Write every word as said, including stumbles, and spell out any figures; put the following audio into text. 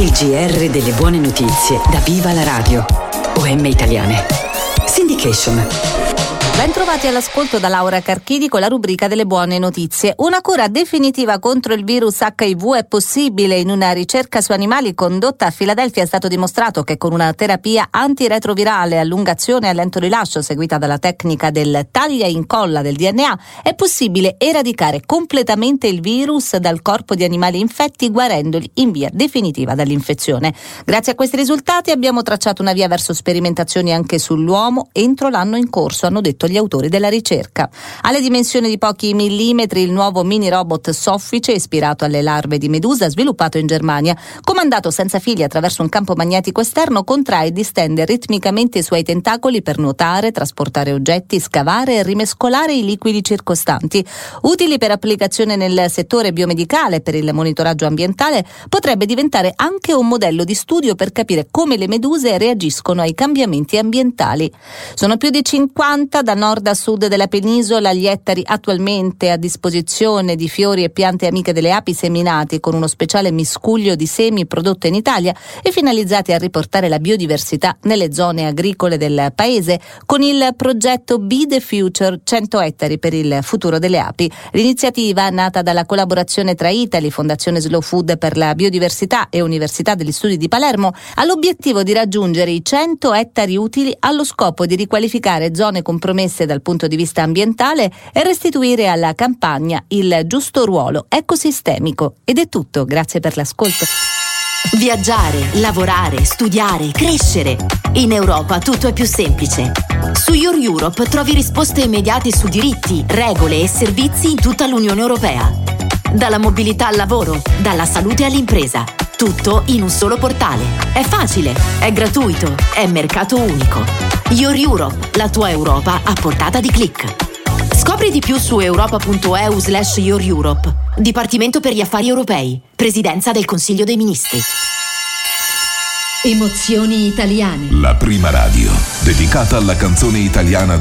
Il G R delle buone notizie da Viva la Radio. O M Italiane. Syndication. Bentrovati all'ascolto da Laura Carchidi con la rubrica delle buone notizie. Una cura definitiva contro il virus acca i vu è possibile. In una ricerca su animali condotta a Filadelfia è stato dimostrato che con una terapia antiretrovirale, allungazione e lento rilascio seguita dalla tecnica del taglia e incolla del D N A è possibile eradicare completamente il virus dal corpo di animali infetti, guarendoli in via definitiva dall'infezione. Grazie a questi risultati abbiamo tracciato una via verso sperimentazioni anche sull'uomo entro l'anno in corso, hanno detto gli autori della ricerca. Alle dimensioni di pochi millimetri, il nuovo mini robot soffice ispirato alle larve di medusa, sviluppato in Germania, comandato senza fili attraverso un campo magnetico esterno, contrae e distende ritmicamente i suoi tentacoli per nuotare, trasportare oggetti, scavare e rimescolare i liquidi circostanti. Utili per applicazione nel settore biomedicale e per il monitoraggio ambientale, potrebbe diventare anche un modello di studio per capire come le meduse reagiscono ai cambiamenti ambientali. Sono più di cinquanta da nord a sud della penisola gli ettari attualmente a disposizione di fiori e piante amiche delle api seminati con uno speciale miscuglio di semi prodotto in Italia e finalizzati a riportare la biodiversità nelle zone agricole del paese con il progetto Be the Future, cento ettari per il futuro delle api. L'iniziativa, nata dalla collaborazione tra Italy, Fondazione Slow Food per la biodiversità e Università degli Studi di Palermo, ha l'obiettivo di raggiungere i cento ettari utili allo scopo di riqualificare zone compromesse dal punto di vista ambientale e restituire alla campagna il giusto ruolo ecosistemico. Ed è tutto, grazie per l'ascolto. Viaggiare, lavorare, studiare, crescere. In Europa tutto è più semplice. Su Your Europe trovi risposte immediate su diritti, regole e servizi in tutta l'Unione Europea. Dalla mobilità al lavoro, dalla salute all'impresa. Tutto in un solo portale. È facile, è gratuito, è mercato unico. Your Europe, la tua Europa a portata di click. Scopri di più su europa.eu slash Your Europe. Dipartimento per gli affari europei. Presidenza del Consiglio dei Ministri. Emozioni italiane. La prima radio dedicata alla canzone italiana